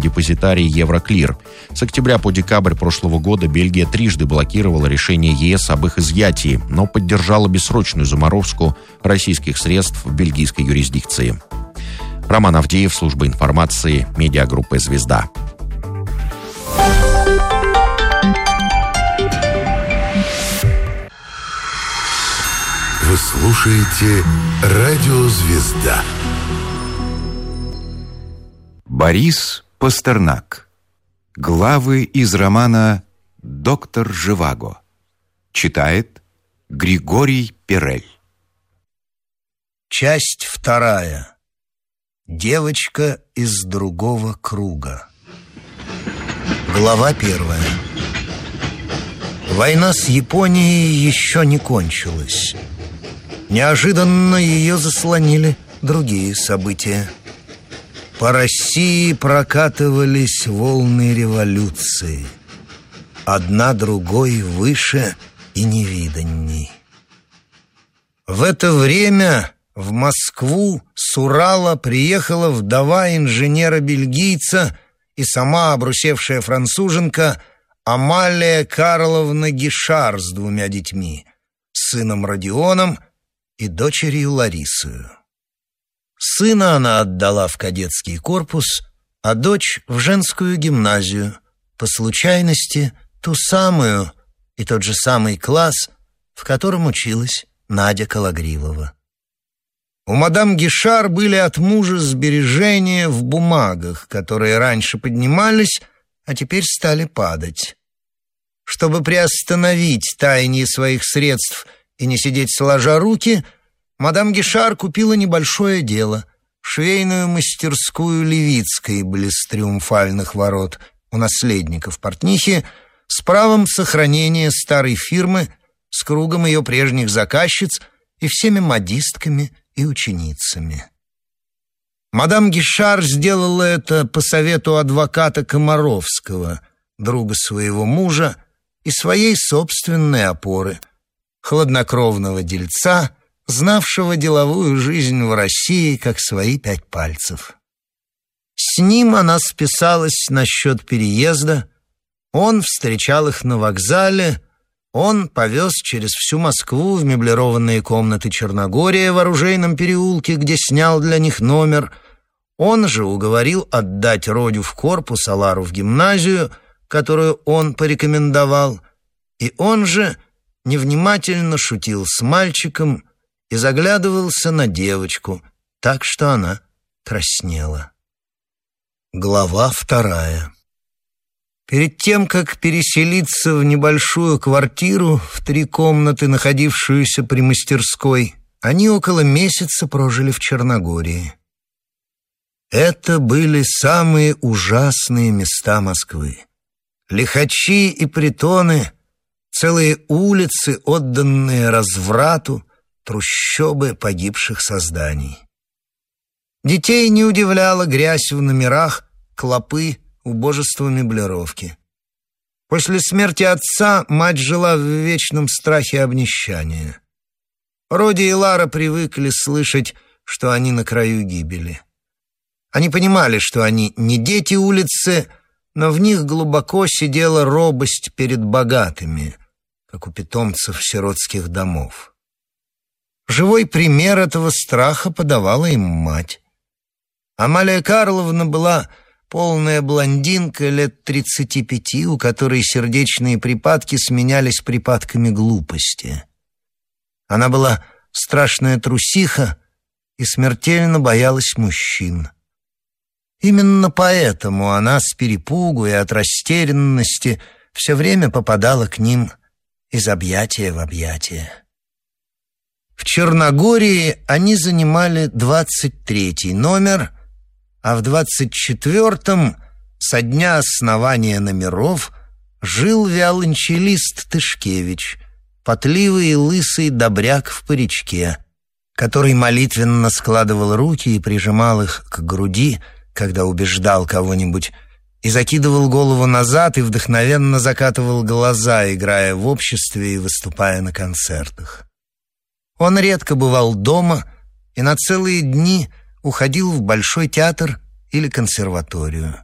депозитарий Евроклир. С октября по декабрь прошлого года Бельгия трижды блокировала решение ЕС об их изъятии, но поддержала бессрочную заморозку российских средств в бельгийской юрисдикции. Роман Авдеев, служба информации, медиагруппа «Звезда». Вы слушаете «Радио Звезда». Борис Пастернак. Главы из романа «Доктор Живаго». Читает Григорий Перель. Часть 2. Девочка из другого круга. Глава 1. Война с Японией еще не кончилась. Неожиданно ее заслонили другие события. По России прокатывались волны революции, одна другой выше и невиданней. В это время в Москву с Урала приехала вдова инженера-бельгийца и сама обрусевшая француженка Амалия Карловна Гишар с 2 детьми, сыном Родионом и дочерью Ларисою. Сына она отдала в кадетский корпус, а дочь в женскую гимназию, по случайности ту самую и тот же самый класс, в котором училась Надя Калагривова. У мадам Гишар были от мужа сбережения в бумагах, которые раньше поднимались, а теперь стали падать. Чтобы приостановить таяние своих средств и не сидеть сложа руки, мадам Гишар купила небольшое дело — швейную мастерскую Левицкой близ Триумфальных ворот у наследников портнихи с правом сохранения старой фирмы, с кругом ее прежних заказчиц и всеми модистками и ученицами. Мадам Гишар сделала это по совету адвоката Комаровского, друга своего мужа и своей собственной опоры, хладнокровного дельца, знавшего деловую жизнь в России как свои 5 пальцев. С ним она списалась насчет переезда, он встречал их на вокзале, он повез через всю Москву в меблированные комнаты Черногория в оружейном переулке, где снял для них номер, он же уговорил отдать Родю в корпус, а Лару в гимназию, которую он порекомендовал, и он же невнимательно шутил с мальчиком и заглядывался на девочку, так что она краснела. Глава 2. Перед тем, как переселиться в небольшую квартиру в 3 комнаты, находившуюся при мастерской, они около месяца прожили в Черногории. Это были самые ужасные места Москвы. Лихачи и притоны, целые улицы, отданные разврату, трущобы погибших созданий. Детей не удивляла грязь в номерах, клопы, убожество меблировки. После смерти отца мать жила в вечном страхе обнищания. Роди и Лара привыкли слышать, что они на краю гибели. Они понимали, что они не дети улицы, но в них глубоко сидела робость перед богатыми, как у питомцев сиротских домов. Живой пример этого страха подавала им мать. Амалия Карловна была полная блондинка лет 35, у которой сердечные припадки сменялись припадками глупости. Она была страшная трусиха и смертельно боялась мужчин. Именно поэтому она с перепугу и от растерянности все время попадала к ним из объятия в объятие. В Черногории они занимали 23-й номер, а в 24-м, со дня основания номеров, жил виолончелист Тышкевич, потливый и лысый добряк в паричке, который молитвенно складывал руки и прижимал их к груди, когда убеждал кого-нибудь, и закидывал голову назад и вдохновенно закатывал глаза, играя в обществе и выступая на концертах. Он редко бывал дома и на целые дни уходил в Большой театр или консерваторию.